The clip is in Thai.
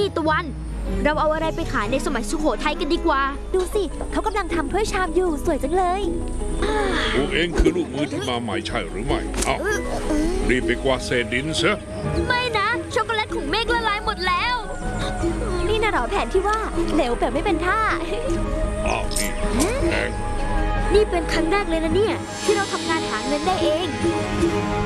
ตะวันเราเอาอะไรไปขายในสมัยสุโขทัยกันดีกว่าดูสิเขากำลังทำถ้วยชามอยู่สวยจังเลยพวกเองคือลูกมือที่มาใหม่ใช่หรือไม่เอารีบไปกวาดเศษดินซะไม่นะช็อกโกแลตของเมฆละลายหมดแล้วนี่น่ะหรอแผนที่ว่าเหลวแบบไม่เป็นท่าอ้าวนี่แพงนี่เป็นครั้งแรกเลยนะเนี่ยที่เราทำงานหาเงินได้เอง